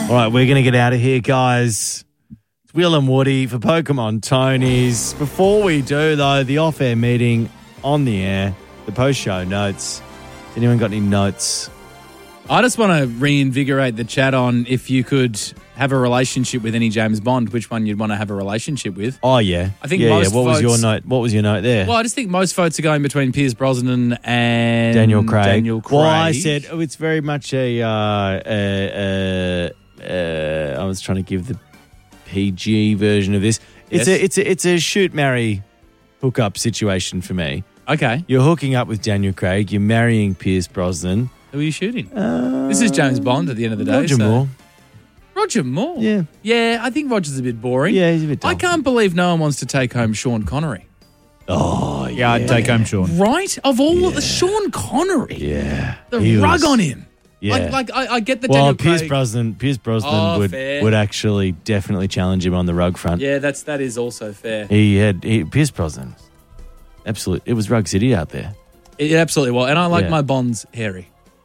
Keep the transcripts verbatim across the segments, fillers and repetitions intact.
All right, we're going to get out of here, guys. It's Will and Woody for Pokemon Tonys. Before we do, though, the off-air meeting on the air, the post-show notes. Has anyone got any notes? I just want to reinvigorate the chat on if you could have a relationship with any James Bond, which one you'd want to have a relationship with. Oh, yeah. I think yeah, most yeah. What votes, was your note? What was your note there? Well, I just think most votes are going between Pierce Brosnan and Daniel Craig. Daniel Craig. Well, I said oh, it's very much a, uh, a, a, a... I was trying to give the P G version of this. It's Yes. a it's a it's a shoot, marry, hook up situation for me. Okay. You're hooking up with Daniel Craig. You're marrying Pierce Brosnan. Who are you shooting? Uh, this is James Bond at the end of the day. Roger so. Moore. Roger Moore? Yeah. Yeah, I think Roger's a bit boring. Yeah, he's a bit dull. I can't believe no one wants to take home Sean Connery. Oh, yeah. Yeah, I'd take home Sean. Right? Of all of the Sean Connery. Yeah. The He rug was- on him. Yeah. Like, like I, I get the well, Daniel Pierce Craig. Brosnan, Pierce Brosnan Oh, would fair. would actually definitely challenge him on the rug front. Yeah, that's that is also fair. He had he, Pierce Brosnan. Absolute. It was Rug City out there. It absolutely was. And I like Yeah. my Bonds hairy.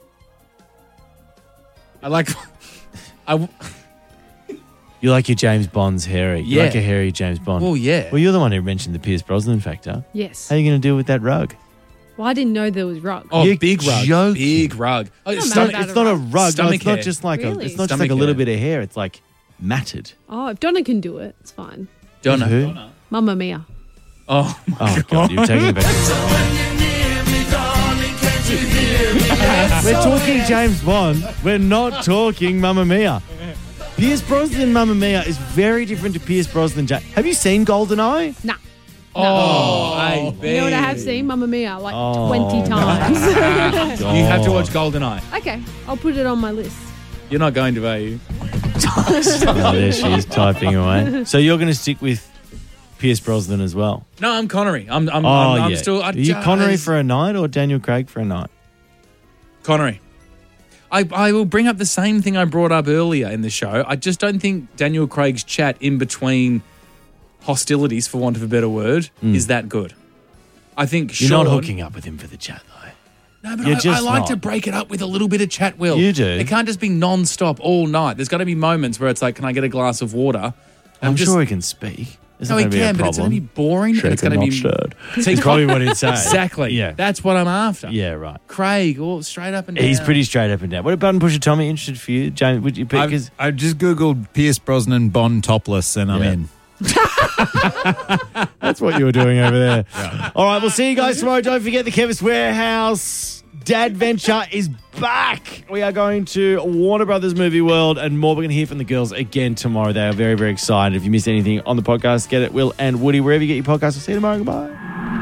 I like... I, You like your James Bonds hairy. You Yeah. like a hairy James Bond. well, yeah. Well, you're the one who mentioned the Pierce Brosnan factor. Yes. How are you going to deal with that rug? Well, I didn't know there was rug. Oh, You're big rug. joking. Big rug. Oh, Don't it's know stomach- about It's a not a rug. rug. No, Stomach it's not hair. just like a. Really? It's not just Stomach like a little hair. bit of hair. It's like matted. Oh, if Donna can do it, it's fine. Donna. Who? Mamma Mia. Oh, Oh God, you're taking it back. We're talking James Bond. We're not talking Mamma Mia. Pierce Brosnan Mamma Mia is very different to Pierce Brosnan. Ja- have you seen GoldenEye? Nah. oh, hey, You know what I have seen? Mamma Mia, like Oh, twenty times. You have to watch GoldenEye. Okay, I'll put it on my list. You're not going to, are you? Oh, there she is typing away. So you're going to stick with Pierce Brosnan as well? No, I'm Connery. I'm. I'm. Oh, I'm, I'm yeah. still. I Are you just- Connery for a night or Daniel Craig for a night? Connery. I, I will bring up the same thing I brought up earlier in the show. I just don't think Daniel Craig's chat in between hostilities, for want of a better word, is that good. I think Mm. You're Sean, not hooking up with him for the chat, though. No, but You're I, I just like not. to break it up with a little bit of chat, Will. You do. It can't just be non-stop all night. There's got to be moments where it's like, can I get a glass of water? I'm just, sure he can speak. It's No, not he going to be a can, but problem. it's going to be boring and it's going to be... That's probably what he'd say. Exactly. Yeah. That's what I'm after. Yeah, right. Craig, all straight up and down. He's pretty straight up and down. What about Pusher Tommy? Interested for you, James? Would you pick? I've, His... I've just Googled Pierce Brosnan Bond topless and I'm Yeah. in. That's what you were doing over there. All right, we'll see you guys tomorrow. Don't forget the Chemist Warehouse Dad Venture is back. We are going to Warner Brothers Movie World and more. We're going to hear from the girls again tomorrow. They are very, very excited. If you missed anything on the podcast, get it, Will and Woody, wherever you get your podcast. We'll see you tomorrow. Goodbye.